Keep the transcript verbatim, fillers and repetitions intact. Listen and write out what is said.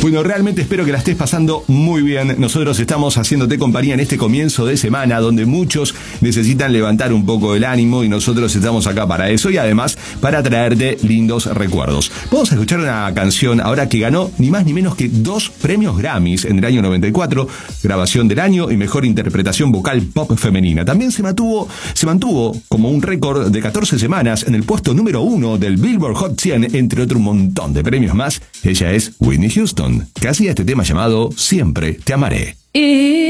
Bueno, realmente espero que la estés pasando muy bien. Nosotros estamos haciéndote compañía en este comienzo de semana donde muchos necesitan levantar un poco el ánimo y nosotros estamos acá para eso y además para traerte lindos recuerdos. Vamos a escuchar una canción ahora que ganó ni más ni menos que dos premios Grammys en el año noventa y cuatro, grabación del año y mejor interpretación vocal pop femenina. También se mantuvo, se mantuvo como un récord de catorce semanas en el puesto número uno del Billboard Hot cien, entre otro montón de premios más. Ella es Whitney Houston, que hacía este tema llamado Siempre te amaré.